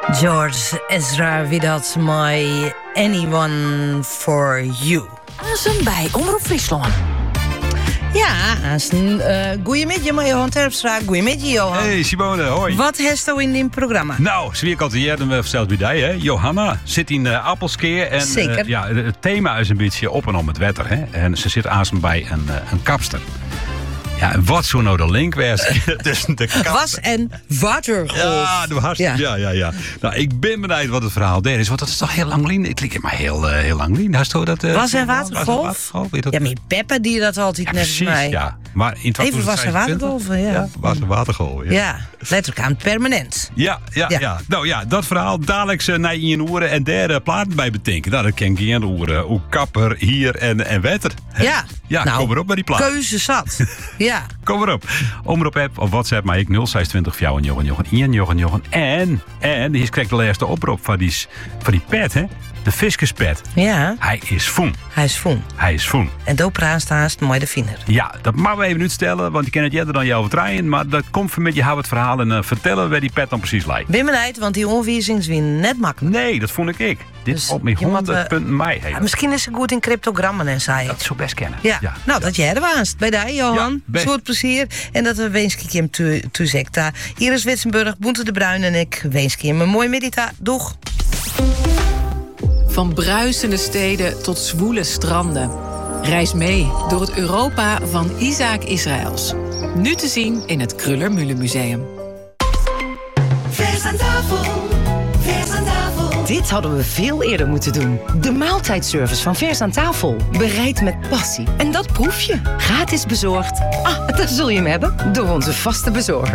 George Ezra Widat, My Anyone for You. Azen bij Omroep Friesland. Ja, goeiemiddag, maar Johan Terpstra. Goeiemiddag, Johan. Hey Simone, hoi. Wat heeft u in dit programma? Nou, ze weer altijd we verteld bij die, hè. Johanna zit in Appelskeer. En, Zeker. Het thema is een beetje op en om het wetter, hè. En ze zit aan bij een kapster. Ja, en wat zou nou de link was tussen de kapster... Was- en watergolf. Ja, de hartstikke. Ja. Nou, ik ben benieuwd wat het verhaal daar is. Want dat is toch heel lang geleden. Het lijkt me heel lang geleden. Hast u dat, Was- en watergolf? Ja, met Peppe die dat altijd net precies, mij. ja. Maar in Even was- en watergolven, ja. Was- en watergolven, Ja, letterlijk aan permanent. Ja. Nou ja, dat verhaal dadelijk naar in oren en derde platen bij bedenken. Nou, dat ken ik geen oren. Hoe kapper, hier en wetter. Ja. Ja, Nou, kom erop bij die plaat. Keuze zat. Ja. Kom erop. Omroep app of WhatsApp, maar ik 0620 Johan. En die krijgt de laatste oproep van die pet, hè? De fiscuspet. Ja, Hij is foen. hij is voen. En dopraast haast mooi de vinger. Ja, dat mag we even uitstellen, want die ken het eerder dan jou verdraaien. Maar dat komt van met je het verhaal en vertellen waar die pet dan precies lijkt. Ben benieuwd, want die onwijzings winnen net makkelijk. Nee, dat vond ik. Dit Dus op mijn je moet, 100 punten mij. Ja, misschien is ze goed in cryptogrammen en zei Dat zou best kennen. Ja. Nou, dat jij er was. Bij jou, Johan. Ja, best. Soort plezier. En dat we wens ik hem toe zekta. Iris Witsenburg, Boente de Bruin en ik wens ik hem een mooi middita. Doeg. Van bruisende steden tot zwoele stranden. Reis mee door het Europa van Isaac Israëls. Nu te zien in het Kröller-Müller Museum. Vers aan tafel, vers aan tafel. Dit hadden we veel eerder moeten doen. De maaltijdservice van Vers aan tafel. Bereid met passie. En dat proef je. Gratis bezorgd. Ah, daar zul je hem hebben. Door onze vaste bezorger.